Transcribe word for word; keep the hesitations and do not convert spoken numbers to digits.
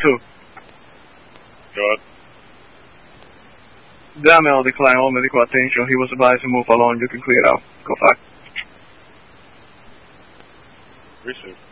two. Go ahead. Daniel declined all medical attention. He was advised to move along. You can clear it out. Go five. Receive.